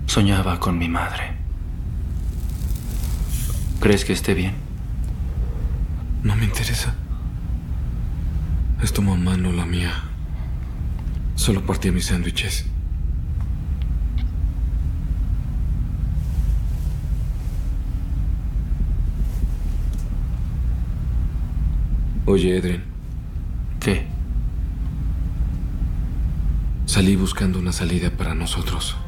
Soñaba con mi madre. ¿Crees que esté bien? No me interesa. Es tu mamá, no la mía. Solo partí mis sándwiches. Oye, Edren. ¿Qué? Salí buscando una salida para nosotros.